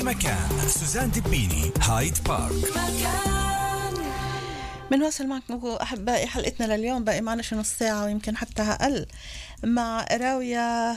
مكان سوزان دبيني هايد بارك. بنواصل معكم أحبائي حلقتنا لليوم، باقي معنا شي نص ساعة ويمكن حتى أقل، مع راوية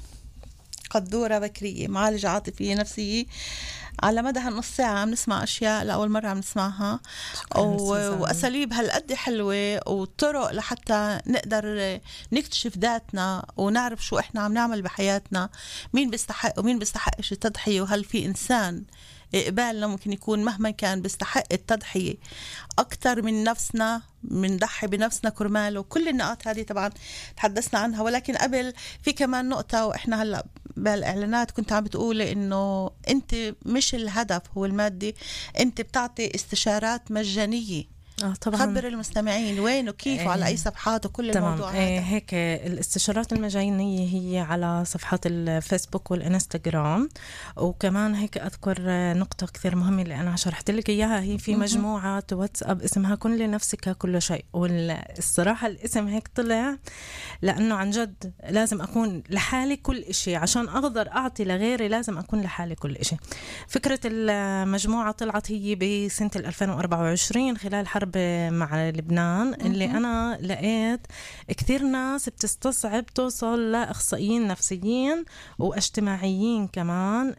قدورة بكرية، معالجة عاطفية نفسية. على مدى هالنص ساعة عم نسمع أشياء لأول مرة عم نسمعها، وأساليب هالقد حلوة وطرق لحتى نقدر نكتشف ذاتنا ونعرف شو إحنا عم نعمل بحياتنا، مين بيستحق ومين بيستحقش التضحية، وهل في إنسان إقبالنا ممكن يكون مهما كان بيستحق التضحية أكتر من نفسنا، من ضحي بنفسنا كرماله. كل النقاط هذه طبعا تحدثنا عنها، ولكن قبل في كمان نقطة، وإحنا هلأ بالإعلانات كنت عم بتقولي إنه أنت مش الهدف هو المادي، أنت بتعطي استشارات مجانية. طبعا. خبر المستمعين وين وكيف وعلى أي صفحات وكل الموضوع هذا. هيك الاستشارات المجانية هي على صفحات الفيسبوك والإنستغرام. وكمان هيك أذكر نقطة كثير مهمة اللي أنا شرحت لك إياها، هي في مجموعة واتساب اسمها كن لنفسك كل شيء. والصراحة الاسم هيك طلع لأنه عن جد لازم أكون لحالي كل إشي عشان أقدر أعطي لغيري، لازم أكون لحالي كل إشي. فكرة المجموعة طلعت هي بسنة 2024 خلال حرب مع لبنان، اللي أنا لقيت كثير ناس بتستصعب توصل لأخصائيين نفسيين واجتماعيين كمان،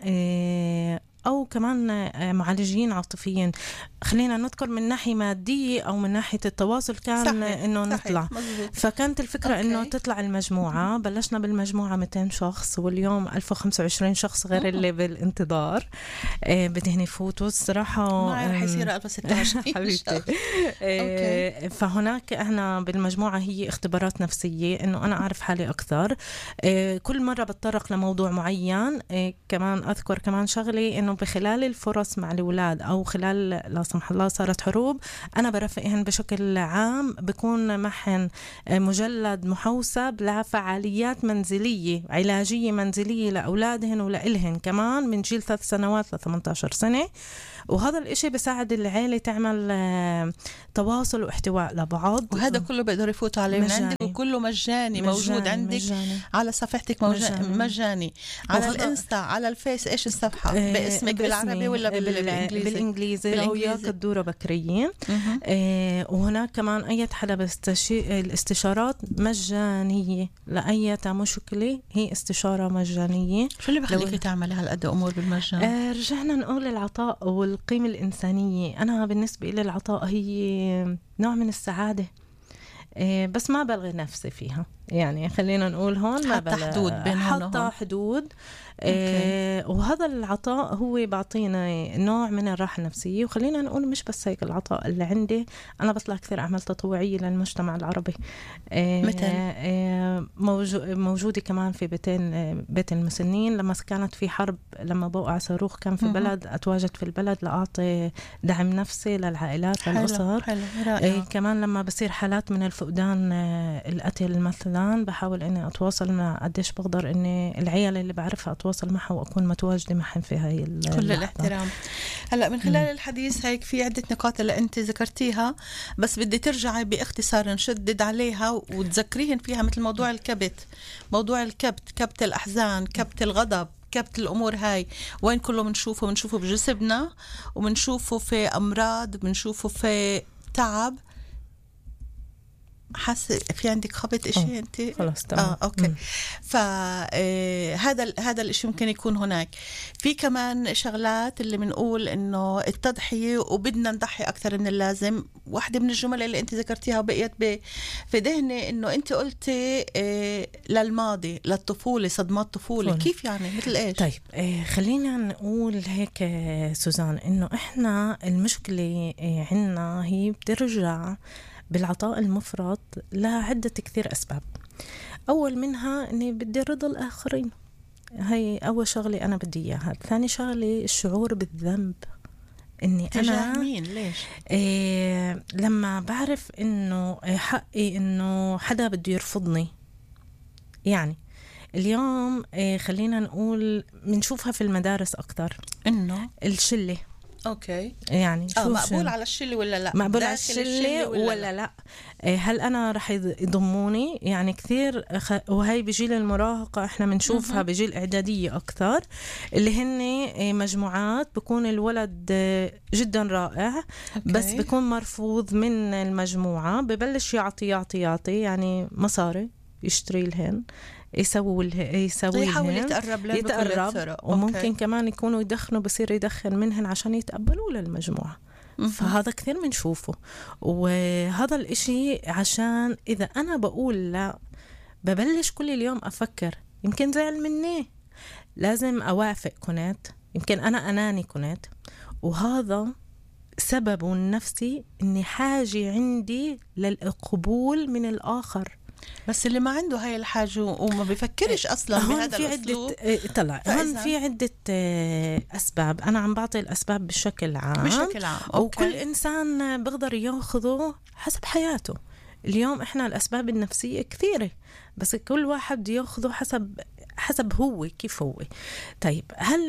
أو كمان معالجين عاطفيين. خلينا نذكر من ناحية مادية أو من ناحية التواصل كان صحيح. إنه نطلع مزبوط. فكانت الفكرة إنه تطلع المجموعة. بلشنا بالمجموعة 200 شخص، واليوم 1025 شخص غير اللي بالانتظار بدهن يفوتوا. الصراحة ما رح يصير 1026 حبيبتي. فهناك احنا بالمجموعة هي اختبارات نفسية، إنه أنا أعرف حالي أكثر. كل مرة بتطرق لموضوع معين. كمان أذكر كمان شغلي إنه بخلال الفرص مع الأولاد أو خلال لا سمح الله صارت حروب، أنا برافقهن بشكل عام، بكون معهن مجلد محوسب لفعاليات منزلية علاجية منزلية لأولادهن ولإلهن كمان من جيل 3 سنوات ل 18 سنة. وهذا الاشي بساعد العائلة تعمل تواصل واحتواء لبعض، وهذا كله بيقدروا يفوتوا عليه من عندك، وكله مجاني موجود عندك مجاني. على صفحتك مجاني على الانستا على الفيس. ايش الصفحة باسمك بالعربي ولا بالانجليزي؟ بالانجليزي راوية قدورة بكرية. وهناك كمان أي حدا الاستشارات مجانية لأي مشكلة، هي استشارة مجانية. شو اللي بخليكي تعملي هالقد أمور بالمجان؟ رجعنا نقول العطاء والقيمة الإنسانية. أنا بالنسبة إلي العطاء هي نوع من السعادة، بس ما بلغي نفسي فيها. يعني خلينا نقول هون ما حتى حدود بينهم، حتى حدود. وهذا العطاء هو بعطينا نوع من الراحة النفسية. وخلينا نقول مش بس هيك، العطاء اللي عندي أنا بطلع كثير أعمال تطوعية للمجتمع العربي. موجودة كمان في بيت المسنين. لما كانت في حرب، لما بوقع صاروخ كان في بلد، أتواجد في البلد لأعطي دعم نفسي للعائلات للأسر. كمان لما بصير حالات من الفقدان، القتل مثلا، بحاول اني اتواصل مع قديش بقدر اني العيال اللي بعرفها اتواصل معها واكون متواجده معهم في هاي كل الاحترام. هلا من خلال الحديث هيك في عده نقاط اللي انت ذكرتيها، بس بدي ترجعي باختصار نشدد عليها وتذكريهن فيها، مثل موضوع الكبت، كبت الاحزان، كبت الغضب، كبت الأمور هاي. وين كله بنشوفه بجسمنا، وبنشوفه في أمراض، بنشوفه في تعب. حاسه في عندك خبط إشي انت؟ خلاص تمام. اوكي. هذا الإشي ممكن يكون هناك. في كمان شغلات اللي بنقول انه التضحية وبدنا نضحي اكثر من اللازم. واحدة من الجمل اللي انت ذكرتيها وبقيت في ذهني، انه انت قلتي للماضي، للطفولة، صدمات طفولة. كيف يعني؟ مثل ايش؟ طيب خلينا نقول هيك سوزان، انه احنا المشكلة عنا هي بترجع بالعطاء المفرط لعدة كثير أسباب. أول منها أني بدي رضا الآخرين، هاي أول شغلة أنا بدي إياها. ثاني شغلة الشعور بالذنب، إني أنا مين ليش لما بعرف إنه حقي إنه حدا بده يرفضني. يعني اليوم خلينا نقول بنشوفها في المدارس أكتر، إنه الشلة اوكي يعني شوف مقبول على الشله ولا لا، مقبول على الشله ولا لا. هل انا رح يضموني؟ يعني كثير وهي بجيل المراهقه احنا بنشوفها بجيل اعداديه اكثر، اللي هن مجموعات بكون الولد جدا رائع بس بكون مرفوض من المجموعه، ببلش يعطي يعني مصاري يشتري لهن، يحاول يتقرب وممكن كمان يكونوا يدخنوا، بصير يدخن منهن عشان يتقبلوا للمجموعة. فهذا كثير بنشوفه، وهذا الاشي عشان إذا أنا بقول لا ببلش كل اليوم أفكر يمكن زعل مني، لازم أوافق كنت، يمكن أنا أناني كنت، وهذا سببه النفسي إني حاجة عندي للقبول من الآخر. بس اللي ما عنده هاي الحاجة وما بيفكرش أصلا بهذا الأسلوب طلع هون في عدة أسباب. أنا عم بعطي الأسباب بشكل عام. وكل إنسان بقدر ياخذه حسب حياته. اليوم إحنا الأسباب النفسية كثيرة، بس كل واحد ياخذه حسب هو كيف هو. طيب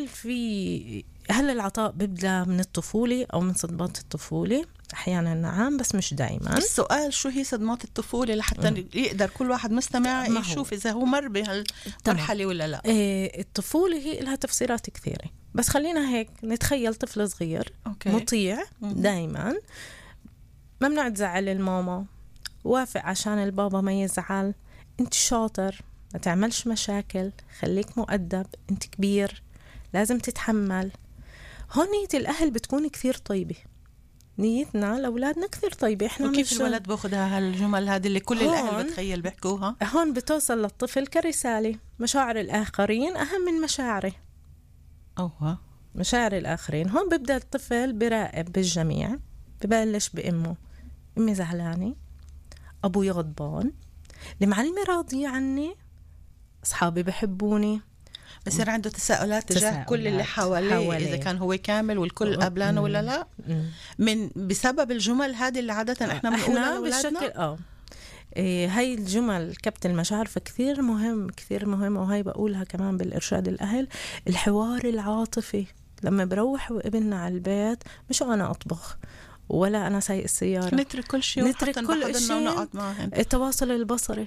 هل العطاء بيبدأ من الطفولة أو من صدمات الطفولة؟ أحيانا نعم بس مش دائما. السؤال شو هي صدمات الطفولة لحتى يقدر كل واحد مستمع يشوف إذا هو مر بهالمرحلة ولا لا. الطفولة هي لها تفسيرات كثيرة، بس خلينا هيك نتخيل طفل صغير مطيع دائما، ممنوع تزعل الماما، وافق عشان البابا ما يزعل، انت شاطر، ما تعملش مشاكل، خليك مؤدب، انت كبير، لازم تتحمل. هون نية الأهل بتكون كثير طيبة، نيتنا لأولادنا كثير طيبة. إحنا وكيف الولد باخدها هالجمل هذه اللي كل الأهل بتخيل بيحكوها؟ هون بتوصل للطفل كرسالة، مشاعر الآخرين أهم من مشاعري. مشاعر الآخرين. هون ببدأ الطفل براقب بالجميع، ببلش بأمه، أمي زعلانة، أبوي غضبان، المعلمة راضية عني، أصحابي بحبوني. بصير عنده تساؤلات تجاه كل اللي حواليه، إذا كان هو كامل والكل قبلانه ولا لا، بسبب الجمل هذه اللي عادة احنا بنقولها لأولادنا. هاي الجمل كبت المشاعر. فكثير مهم كثير مهم، وهي بقولها كمان بالإرشاد الأهل، الحوار العاطفي. لما بروح ابننا على البيت، مش أنا أطبخ ولا أنا سايق السيارة، نترك كل شيء، نترك كل شيء، التواصل البصري،